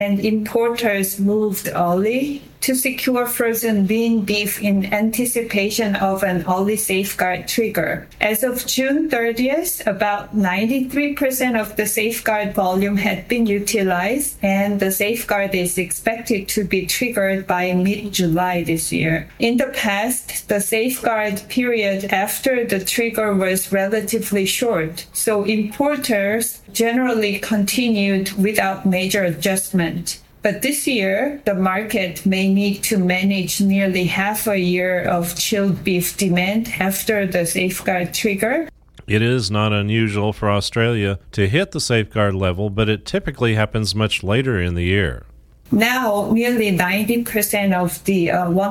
and importers moved early to secure frozen lean beef in anticipation of an early safeguard trigger. As of June 30th, about 93% of the safeguard volume had been utilized, and the safeguard is expected to be triggered by mid-July this year. In the past, the safeguard period after the trigger was relatively short, so importers generally continued without major adjustment. But this year, the market may need to manage nearly half a year of chilled beef demand after the safeguard trigger. It is not unusual for Australia to hit the safeguard level, but it typically happens much later in the year. Now, nearly 90% of the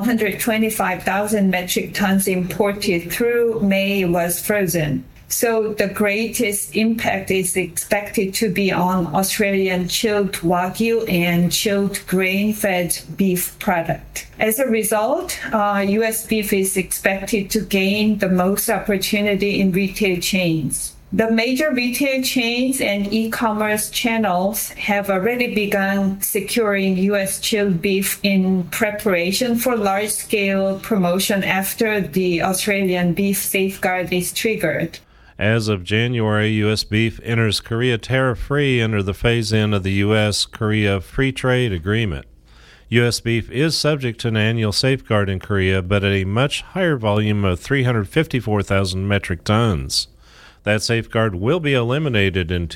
125,000 metric tons imported through May was frozen. So the greatest impact is expected to be on Australian chilled Wagyu and chilled grain-fed beef product. As a result, U.S. beef is expected to gain the most opportunity in retail chains. The major retail chains and e-commerce channels have already begun securing U.S. chilled beef in preparation for large-scale promotion after the Australian beef safeguard is triggered. As of January, U.S. beef enters Korea tariff-free under the phase-in of the U.S.-Korea Free Trade Agreement. U.S. beef is subject to an annual safeguard in Korea, but at a much higher volume of 354,000 metric tons. That safeguard will be eliminated in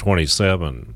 2027.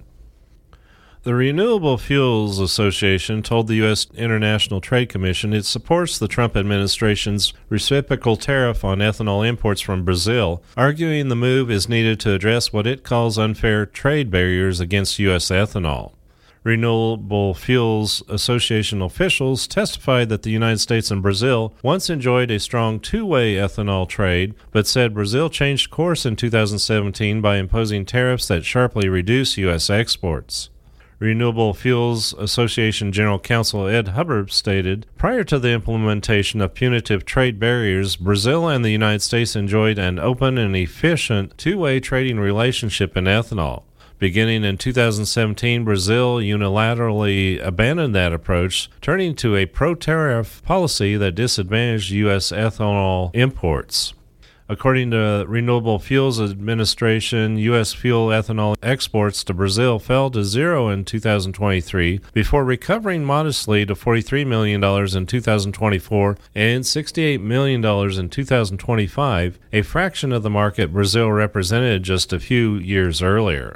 The Renewable Fuels Association told the U.S. International Trade Commission it supports the Trump administration's reciprocal tariff on ethanol imports from Brazil, arguing the move is needed to address what it calls unfair trade barriers against U.S. ethanol. Renewable Fuels Association officials testified that the United States and Brazil once enjoyed a strong two-way ethanol trade, but said Brazil changed course in 2017 by imposing tariffs that sharply reduce U.S. exports. Renewable Fuels Association General Counsel Ed Hubbard stated, prior to the implementation of punitive trade barriers, Brazil and the United States enjoyed an open and efficient two-way trading relationship in ethanol. Beginning in 2017, Brazil unilaterally abandoned that approach, turning to a pro-tariff policy that disadvantaged U.S. ethanol imports. According to Renewable Fuels Administration, U.S. fuel ethanol exports to Brazil fell to zero in 2023 before recovering modestly to $43 million in 2024 and $68 million in 2025, a fraction of the market Brazil represented just a few years earlier.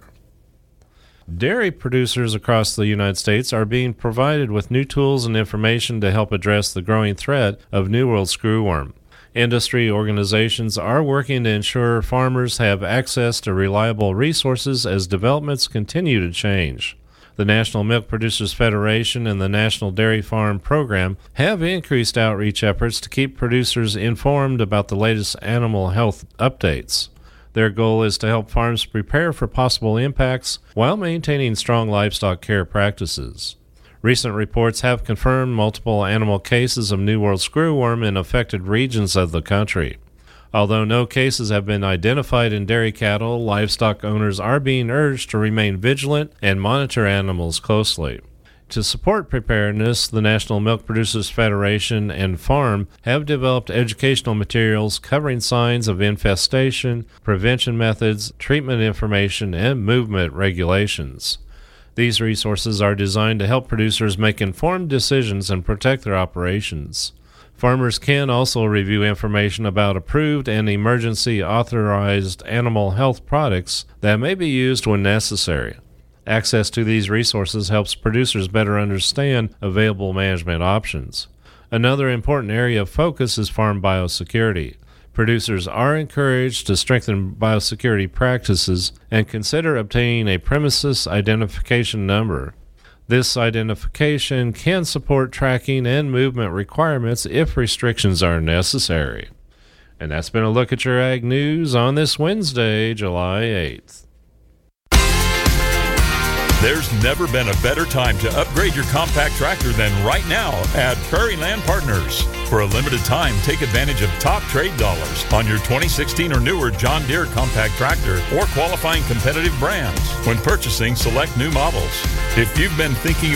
Dairy producers across the United States are being provided with new tools and information to help address the growing threat of New World screwworm. Industry organizations are working to ensure farmers have access to reliable resources as developments continue to change. The National Milk Producers Federation and the National Dairy Farm Program have increased outreach efforts to keep producers informed about the latest animal health updates. Their goal is to help farms prepare for possible impacts while maintaining strong livestock care practices. Recent reports have confirmed multiple animal cases of New World screwworm in affected regions of the country. Although no cases have been identified in dairy cattle, livestock owners are being urged to remain vigilant and monitor animals closely. To support preparedness, the National Milk Producers Federation and Farm have developed educational materials covering signs of infestation, prevention methods, treatment information, and movement regulations. These resources are designed to help producers make informed decisions and protect their operations. Farmers can also review information about approved and emergency authorized animal health products that may be used when necessary. Access to these resources helps producers better understand available management options. Another important area of focus is farm biosecurity. Producers are encouraged to strengthen biosecurity practices and consider obtaining a premises identification number. This identification can support tracking and movement requirements if restrictions are necessary. And that's been a look at your Ag News on this Wednesday, July 8th. There's never been a better time to upgrade your compact tractor than right now at Prairie Land Partners. For a limited time, take advantage of top trade dollars on your 2016 or newer John Deere compact tractor or qualifying competitive brands when purchasing select new models. If you've been thinking